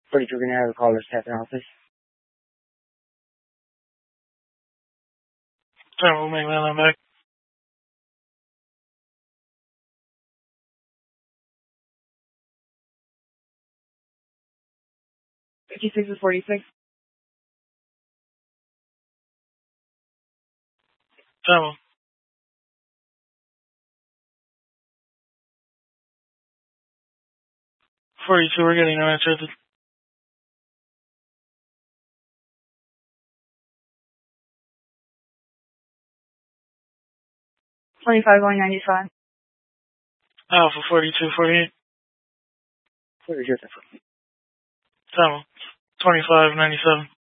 42, we're going to have a caller step in office. Sorry, we'll make that back. 56 is 46. Sorry. 42, we're getting no answer. 25 going 95. Alpha 42, 48. 42, 7. 25, 97.